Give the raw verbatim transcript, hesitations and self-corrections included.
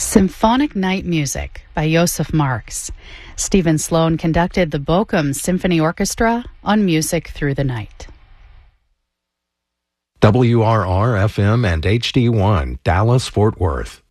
Symphonic Night Music by Joseph Marx. Stephen Sloan conducted the Bochum Symphony Orchestra on Music Through the Night. W R R F M and H D one, Dallas, Fort Worth.